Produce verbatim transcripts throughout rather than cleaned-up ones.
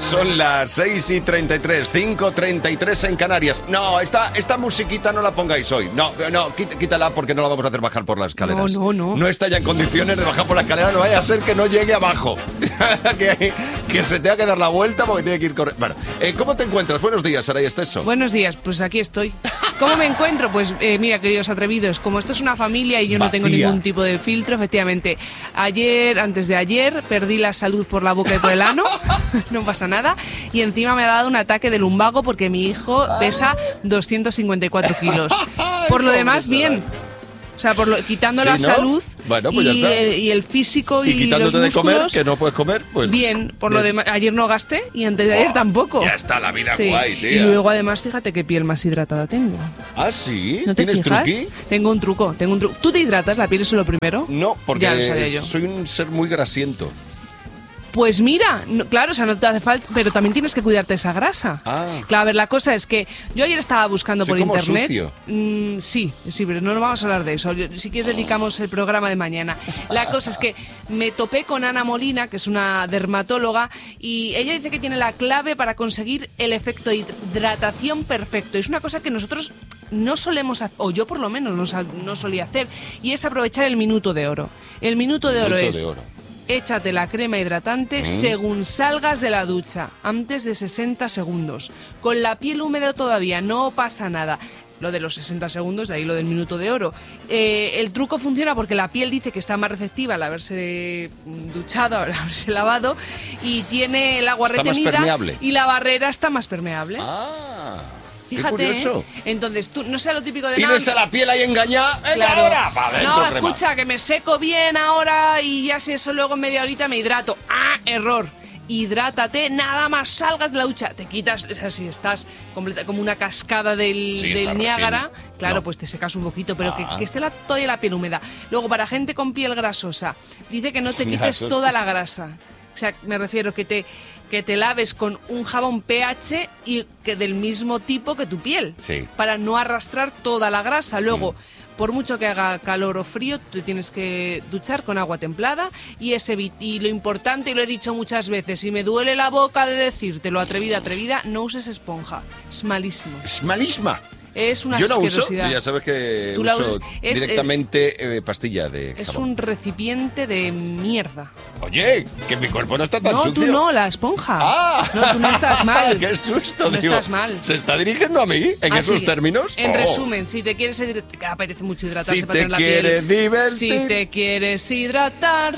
Son las seis y treinta y tres, cinco y treinta y tres en Canarias. No, esta, esta musiquita no la pongáis hoy. No, no, quítala porque no la vamos a hacer bajar por las escaleras. No, no, no. No está ya en condiciones de bajar por la escalera, no vaya a ser que no llegue abajo. que, que se tenga que dar la vuelta porque tiene que ir corriendo. Bueno, eh, ¿cómo te encuentras? Buenos días, Saray Esteso. Buenos días, pues aquí estoy. ¿Cómo me encuentro? Pues eh, mira, queridos atrevidos, como esto es una familia y yo Vacía. no tengo ningún tipo de filtro, efectivamente, ayer, antes de ayer, perdí la salud por la boca y por el ano, no pasa nada, y encima me ha dado un ataque de lumbago porque mi hijo pesa doscientos cincuenta y cuatro kilos. Por lo demás, bien. O sea, por lo, quitando ¿Sí, la no? salud Bueno, pues y, ya está. el, y el físico y, Y quitándote los de comer, músculos, que no puedes comer, pues... bien. Por lo bien. demás, ayer no gasté y antes de ayer Oh, tampoco. Ya está la vida Sí. guay, tía. Y luego además, fíjate qué piel más hidratada tengo. ¿Ah, sí? ¿No te ¿Tienes fijas? truqui? Tengo un truco, tengo un truco. ¿Tú te hidratas la piel, eso es lo primero? No, porque Ya lo sabía yo. soy un ser muy grasiento. Pues mira, no, claro, o sea, no te hace falta, pero también tienes que cuidarte esa grasa. Ah. Claro, a ver, la cosa es que yo ayer estaba buscando Soy por como internet. sucio. Mm, sí, sí, pero no nos vamos a hablar de eso. Yo- si quieres dedicamos el programa de mañana. La cosa es que me topé con Ana Molina, que es una dermatóloga, y ella dice que tiene la clave para conseguir el efecto de hidratación perfecto. Es una cosa que nosotros no solemos hacer, o yo por lo menos no, sal- no solía hacer, y es aprovechar el minuto de oro. El minuto de oro Minuto es... de oro. Échate la crema hidratante Mm. según salgas de la ducha, antes de sesenta segundos. Con la piel húmeda todavía, no pasa nada. Lo de los sesenta segundos, de ahí lo del minuto de oro. Eh, el truco funciona porque la piel dice que está más receptiva al haberse mm, duchado, al haberse lavado, y tiene el agua Está más retenida permeable. y la barrera está más permeable. Ah, Fíjate, qué curioso. ¿eh? Entonces, tú no sea lo típico de... Tienes "No, a la piel ahí engañada. ¡Venga, Claro. ahora! Pa' dentro, No, crema. escucha, que me seco bien ahora y ya si eso luego en media horita me hidrato. ¡Ah, error! Hidrátate, nada más salgas de la ducha. Te quitas, o sea, si estás completa, como una cascada del, Sí, del está Niágara, recién. claro, No. pues te secas un poquito, pero Ah. que, que esté la, todavía la piel húmeda. Luego, para gente con piel grasosa, dice que no te quites Grasosa. toda la grasa. O sea, me refiero que te, que te laves con un jabón pH y que del mismo tipo que tu piel. Sí. Para no arrastrar toda la grasa. Luego, por mucho que haga calor o frío, tú tienes que duchar con agua templada y ese vi- y lo importante, y lo he dicho muchas veces, si me duele la boca de decírtelo, atrevida, atrevida, no uses esponja. Es malísimo. Es malísima. Es una Yo no uso, asquerosidad. ya sabes que Tú la uso usas- es, directamente eh, pastilla de Es jabón. un recipiente de mierda. Oye, que mi cuerpo no está tan No, sucio. tú no, la esponja. ¡Ah! No, tú no estás mal. ¡Qué susto! No digo. estás mal. ¿Se está dirigiendo a mí en Así, esos términos? En Oh. resumen, si te quieres hidrat- que apetece mucho hidratarse Si para te tener la quieres piel. divertir. Si te quieres hidratar,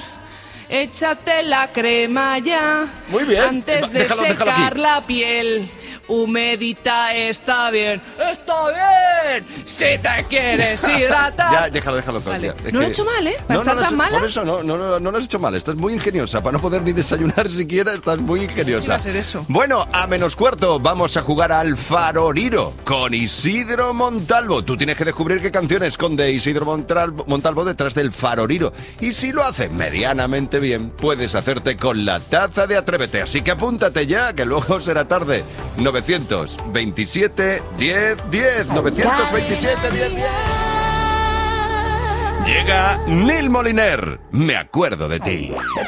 échate la crema ya. Muy bien. Antes de Déjalo, déjalo aquí. secar la piel. Humedita está bien. ¡Está bien! Si te quieres hidratar. Ya, déjalo, déjalo. Vale. ya. Es No lo que- he hecho mal, ¿eh? Para No, estar no lo has- tan mala. Por eso, no, no, no, no lo has hecho mal. Estás muy ingeniosa. Para no poder ni desayunar siquiera, estás muy ingeniosa. Iba a ser eso. Bueno, a menos cuarto vamos a jugar al Faroriro con Isidro Montalvo. Tú tienes que descubrir qué canción esconde Isidro Montalvo, Montalvo detrás del Faroriro. Y si lo haces medianamente bien, puedes hacerte con la taza de Atrévete. Así que apúntate ya, que luego será tarde. novecientos veintisiete diez diez. novecientos veintisiete diez diez. Llega Neil Moliner. Me acuerdo de ti.